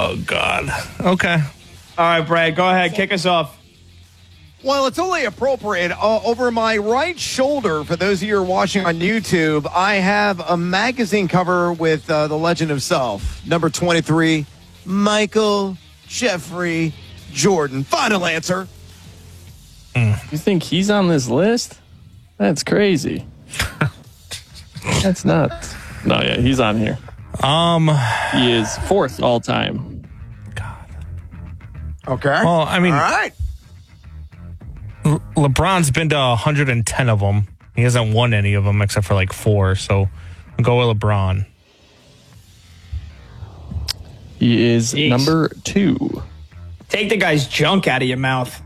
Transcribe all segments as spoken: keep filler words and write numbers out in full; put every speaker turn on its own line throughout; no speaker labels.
Oh, God. Okay.
All right, Brad, go ahead. Kick us off.
Well, it's only appropriate. Uh, over my right shoulder, for those of you who are watching on YouTube, I have a magazine cover with uh, the legend himself. Number twenty-three, Michael Jeffrey Jordan. Final answer.
Mm. You think he's on this list? That's crazy. That's nuts. No, yeah, he's on here.
Um,
He is fourth all time.
God.
Okay.
Well, I mean,
all right.
Le- LeBron's been to one hundred ten of them. He hasn't won any of them except for like four. So I'll go with LeBron.
He is
Jeez.
number two.
Take the guy's junk out of your mouth.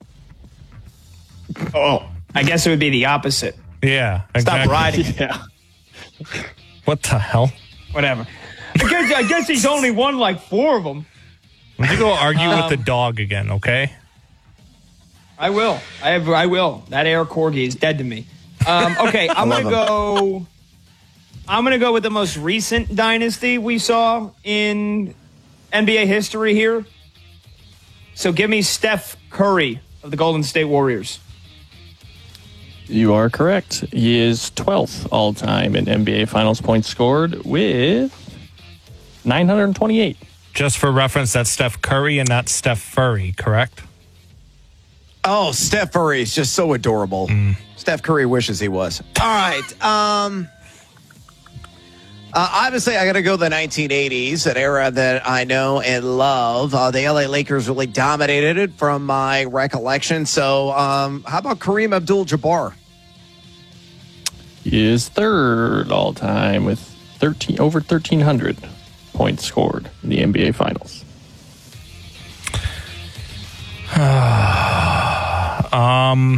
Oh, I guess it would be the opposite.
Yeah.
Stop
Exactly.
riding.
Yeah.
What the hell?
Whatever. I guess, I guess he's only won like four of them.
Would you go argue
Um,
with the dog again, okay?
I will. I have. I will. That Air Corgi is dead to me. Um, okay, I'm
love
gonna
him.
go. I'm gonna go with the most recent dynasty we saw in N B A history here. So give me Steph Curry of the Golden State Warriors.
You are correct. He is twelfth all time in N B A Finals points scored with nine hundred twenty-eight.
Just for reference, that's Steph Curry and not Steph Furry, correct?
Oh, Steph Curry is just so adorable.
Mm.
Steph Curry wishes he was. All right. Um, uh, obviously, I got to go the nineteen eighties, an era that I know and love. Uh, the L A Lakers really dominated it from my recollection. So um, how about Kareem Abdul-Jabbar?
He is third all time with thirteen over thirteen hundred points scored in the N B A Finals.
Um,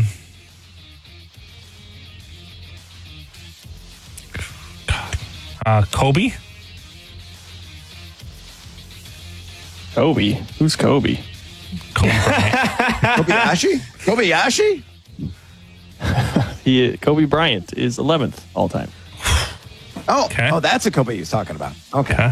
uh, Kobe?
Kobe. Who's Kobe?
Kobe Bryant.
Kobayashi? Kobayashi?
He Kobe Bryant is eleventh all time.
Oh,
Okay.
oh, that's a Kobe he was talking about. Okay.
Okay.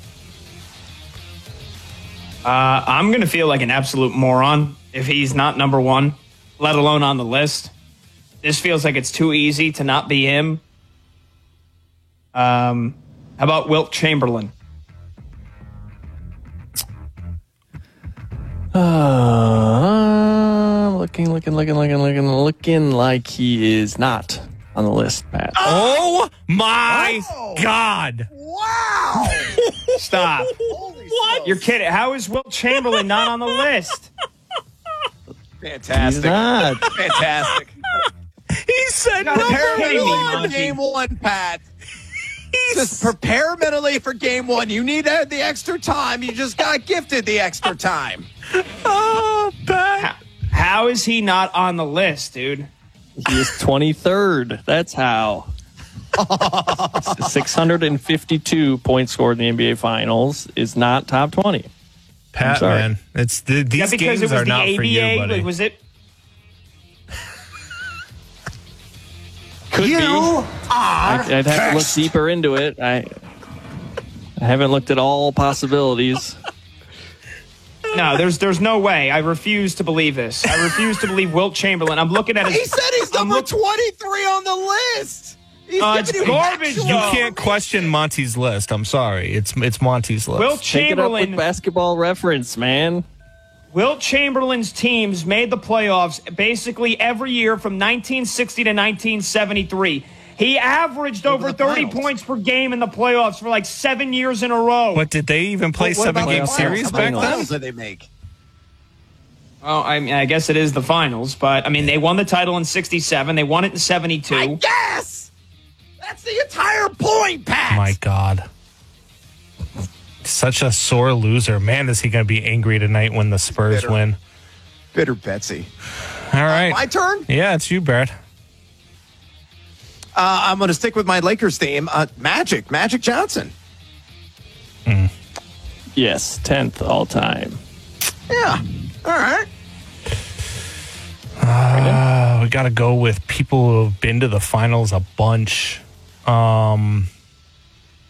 Uh, I'm going to feel like an absolute moron if he's not number one, let alone on the list. This feels like it's too easy to not be him. Um, how about Wilt Chamberlain?
Uh, looking, looking, looking, looking, looking, looking like he is not on the list, Pat.
Oh, my
Oh.
God.
Wow.
Stop.
What?
You're kidding. How is Wilt Chamberlain not on the list?
He's
Fantastic.
not.
Fantastic.
He said
Prepare
Prepare
kidding me,
mentally for
Monty.
game one, Pat.
He's
Just prepare mentally for game one. You need uh, the extra time. You just got gifted the extra time.
Oh, Pat.
How is he not on the list, dude?
He is twenty-third. That's how. six hundred fifty-two points scored in the N B A Finals is not top twenty.
Pat,
sorry.
man. It's the, these
Yeah, because
games
it was
are
the
not
A
for
B A.
you, buddy.
Like, was it?
Could
You
be.
are
I'd, I'd have to look
cursed.
deeper into it. I I haven't looked at all possibilities.
No, there's there's no way. I refuse to believe this. I refuse to believe Wilt Chamberlain. I'm looking at his.
He said he's
I'm
number
look-
twenty-three on the list. He's
Uh, it's
giving you
garbage,
actual-
You
though.
can't question Monty's list. I'm sorry. It's it's Monty's list.
Wilt
Take it up with
Chamberlain.
Basketball Reference, man.
Wilt Chamberlain's teams made the playoffs basically every year from nineteen sixty to nineteen seventy-three. He averaged
Over
over
the
thirty
finals.
points per game in the playoffs for like seven years in a row.
But did they even play
What about
seven game
the finals?
series
How
back
many
then?
finals did they make?
Well, I mean, I guess it is the finals, but I mean, they won the title in sixty-seven. They won it in seventy-two.
Yes! That's the entire point, Pat.
My God. Such a sore loser. Man, is he going to be angry tonight when the Spurs
Bitter.
win.
Bitter Betsy.
All right.
My turn?
Yeah, it's you, Brad.
Uh, I'm going to stick with my Lakers theme. Uh, Magic. Magic Johnson.
Yes, tenth all time.
Yeah. All right.
Uh, we got to go with people who have been to the finals a bunch. Um,